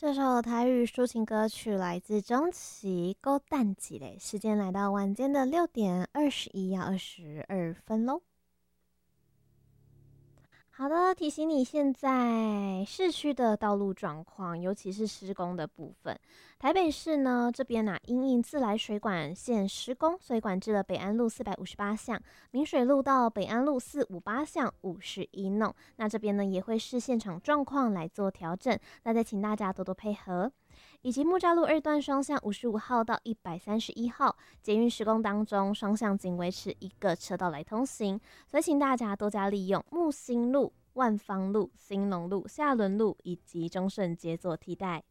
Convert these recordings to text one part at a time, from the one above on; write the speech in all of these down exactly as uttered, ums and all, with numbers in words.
这首台语抒情歌曲来自钟琪，《勾蛋几嘞》。时间来到晚间的六点二十一要二十二分喽。好的，提醒你现在市区的道路状况，尤其是施工的部分。台北市呢这边啊，因应自来水管线施工，所以管制了北安路四百五十八巷、明水路到北安路四五八巷五十一弄。那这边呢也会视现场状况来做调整，那再请大家多多配合。以及木栅路二段双向五十五号到一百三十一号捷运施工当中，双向仅维持一个车道来通行，所以请大家多加利用木星路、万芳路、兴隆路、下仑路以及中顺街做替代。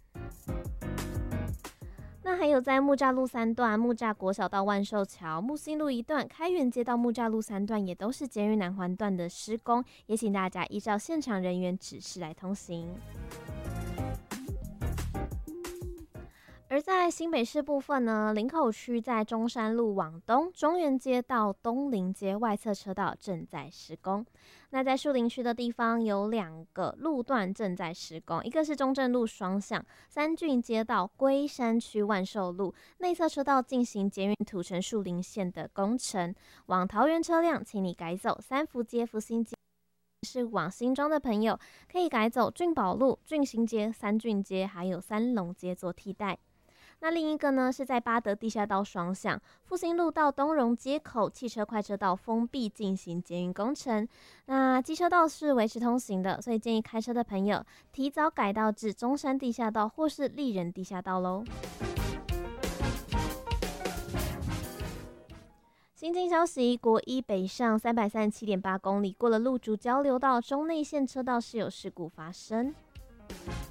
那还有在木栅路三段、木栅国小到万寿桥、木星路一段、开元街到木栅路三段，也都是捷运南环段的施工，也请大家依照现场人员指示来通行。而在新北市部分呢，林口区在中山路往东，中原街到东林街外侧车道正在施工。那在树林区的地方有两个路段正在施工，一个是中正路双向三郡街到龟山区万寿路内侧车道进行捷运土城树林线的工程，往桃园车辆请你改走三福街、福兴街。是往新庄的朋友可以改走俊宝路、俊兴街、三郡街还有三龙街做替代。那另一个呢，是在八德地下道双向复兴路到东荣街口汽车快车道封闭进行捷运工程。那机车道是维持通行的，所以建议开车的朋友提早改道至中山地下道或是丽人地下道喽。新进消息，国一北上三百三十七点八公里，过了路竹交流道中内线车道是有事故发生。